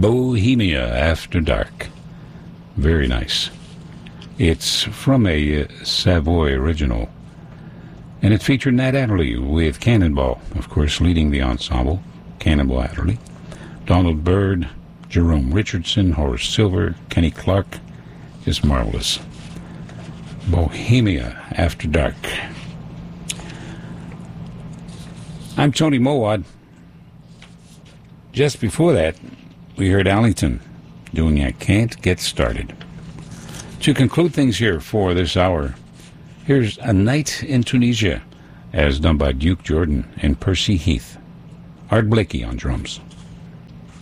Bohemia After Dark. Very nice. It's from a Savoy original, and it featured Nat Adderley with Cannonball, of course, leading the ensemble. Cannonball Adderley, Donald Byrd, Jerome Richardson, Horace Silver, Kenny Clark. Just marvelous. Bohemia After Dark. I'm Tony Mowat. Just before that, we heard Allington doing I Can't Get Started. To conclude things here for this hour, here's A Night in Tunisia, as done by Duke Jordan and Percy Heath. Art Blakey on drums.